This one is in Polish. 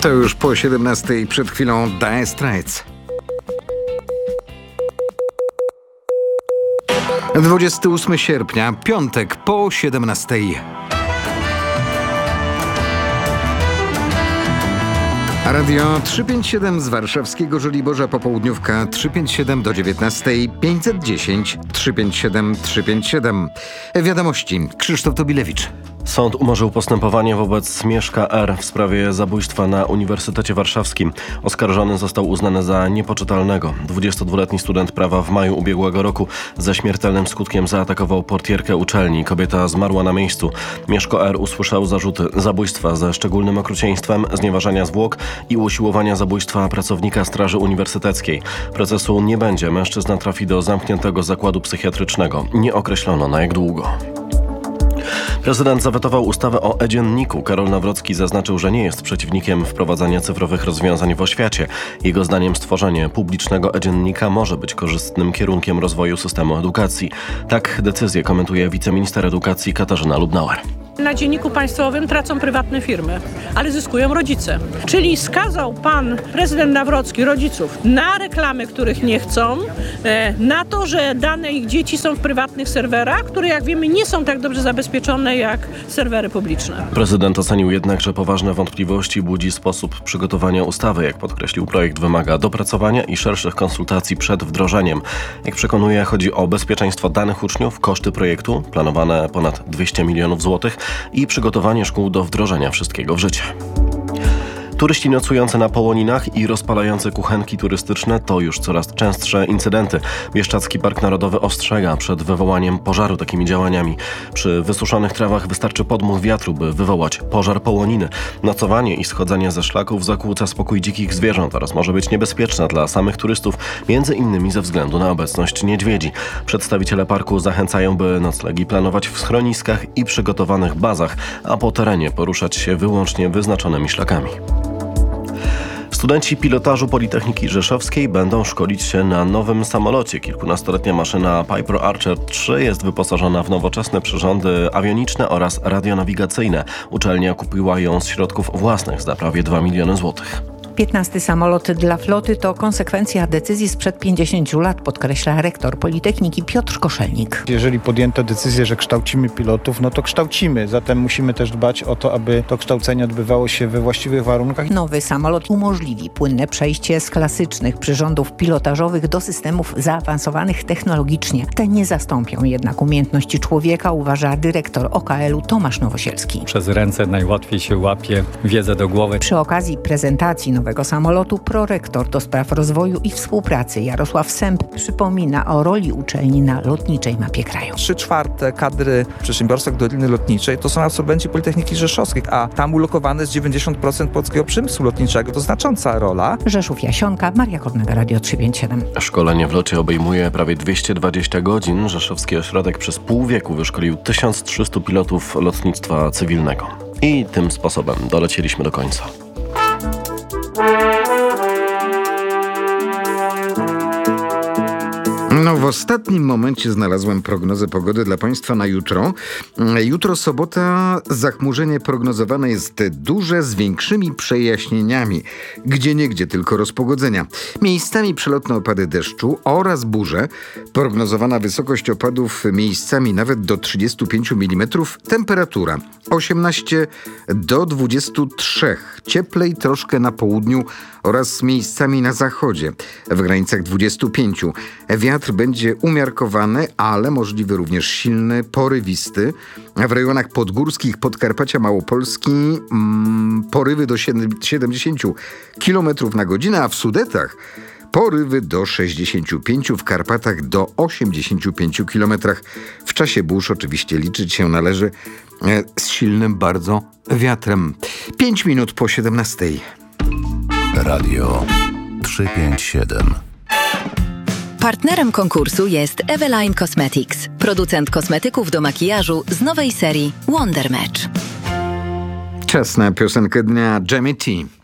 To już po 17:00, przed chwilą Dire Straits. 28 sierpnia, piątek po 17:00. Radio 357 z warszawskiego Żoliborza, popołudniówka 357 do 19:00, 510 357 357. Wiadomości. Krzysztof Tobilewicz. Sąd umorzył postępowanie wobec Mieszka R. w sprawie zabójstwa na Uniwersytecie Warszawskim. Oskarżony został uznany za niepoczytalnego. 22-letni student prawa w maju ubiegłego roku ze śmiertelnym skutkiem zaatakował portierkę uczelni. Kobieta zmarła na miejscu. Mieszko R. usłyszał zarzuty zabójstwa ze szczególnym okrucieństwem, znieważania zwłok i usiłowania zabójstwa pracownika Straży Uniwersyteckiej. Procesu nie będzie. Mężczyzna trafi do zamkniętego zakładu psychiatrycznego. Nie określono na jak długo. Prezydent zawetował ustawę o e-dzienniku. Karol Nawrocki zaznaczył, że nie jest przeciwnikiem wprowadzania cyfrowych rozwiązań w oświacie. Jego zdaniem stworzenie publicznego e-dziennika może być korzystnym kierunkiem rozwoju systemu edukacji. Tak decyzję komentuje wiceminister edukacji Katarzyna Lubnauer. Na dzienniku państwowym tracą prywatne firmy, ale zyskują rodzice. Czyli skazał pan prezydent Nawrocki rodziców na reklamy, których nie chcą, na to, że dane ich dzieci są w prywatnych serwerach, które jak wiemy nie są tak dobrze zabezpieczone jak serwery publiczne. Prezydent ocenił jednak, że poważne wątpliwości budzi sposób przygotowania ustawy. Jak podkreślił, projekt wymaga dopracowania i szerszych konsultacji przed wdrożeniem. Jak przekonuje, chodzi o bezpieczeństwo danych uczniów, koszty projektu, planowane ponad 200 milionów złotych, i przygotowanie szkół do wdrożenia wszystkiego w życie. Turyści nocujący na Połoninach i rozpalające kuchenki turystyczne to już coraz częstsze incydenty. Bieszczadzki Park Narodowy ostrzega przed wywołaniem pożaru takimi działaniami. Przy wysuszonych trawach wystarczy podmuch wiatru, by wywołać pożar Połoniny. Nocowanie i schodzenie ze szlaków zakłóca spokój dzikich zwierząt oraz może być niebezpieczne dla samych turystów, między innymi ze względu na obecność niedźwiedzi. Przedstawiciele parku zachęcają, by noclegi planować w schroniskach i przygotowanych bazach, a po terenie poruszać się wyłącznie wyznaczonymi szlakami. Studenci pilotażu Politechniki Rzeszowskiej będą szkolić się na nowym samolocie. Kilkunastoletnia maszyna Piper Archer 3 jest wyposażona w nowoczesne przyrządy awioniczne oraz radionawigacyjne. Uczelnia kupiła ją z środków własnych za prawie 2 miliony złotych. 15. samolot dla floty to konsekwencja decyzji sprzed 50 lat, podkreśla rektor Politechniki Piotr Koszelnik. Jeżeli podjęto decyzję, że kształcimy pilotów, no to kształcimy. Zatem musimy też dbać o to, aby to kształcenie odbywało się we właściwych warunkach. Nowy samolot umożliwi płynne przejście z klasycznych przyrządów pilotażowych do systemów zaawansowanych technologicznie. Te nie zastąpią jednak umiejętności człowieka, uważa dyrektor OKL-u Tomasz Nowosielski. Przez ręce najłatwiej się łapie wiedzę do głowy. Przy okazji prezentacji nowego samolotu prorektor do spraw rozwoju i współpracy Jarosław Sęp przypomina o roli uczelni na lotniczej mapie kraju. 3/4 kadry w przedsiębiorstwach Doliny Lotniczej to są absolwenci Politechniki Rzeszowskiej, a tam ulokowane jest 90% polskiego przemysłu lotniczego. To znacząca rola. Rzeszów, Jasionka, Maria Kornega, Radio 357. Szkolenie w locie obejmuje prawie 220 godzin. Rzeszowski ośrodek przez pół wieku wyszkolił 1300 pilotów lotnictwa cywilnego. I tym sposobem dolecieliśmy do końca. No, w ostatnim momencie znalazłem prognozę pogody dla Państwa na jutro. Jutro sobota, zachmurzenie prognozowane jest duże z większymi przejaśnieniami. Gdzieniegdzie tylko rozpogodzenia. Miejscami przelotne opady deszczu oraz burze. Prognozowana wysokość opadów miejscami nawet do 35 mm. Temperatura 18 do 23. Cieplej troszkę na południu oraz miejscami na zachodzie. W granicach 25. Wiatr będzie umiarkowany, ale możliwy również silny, porywisty. W rejonach podgórskich Podkarpacia Małopolski porywy do 70 km na godzinę, a w Sudetach porywy do 65, w Karpatach do 85 km. W czasie burz oczywiście liczyć się należy z silnym bardzo wiatrem. 5 minut po 17:00. Radio 357. Partnerem konkursu jest Eveline Cosmetics, producent kosmetyków do makijażu z nowej serii Wonder Match. Czas na piosenkę dnia Jamie T.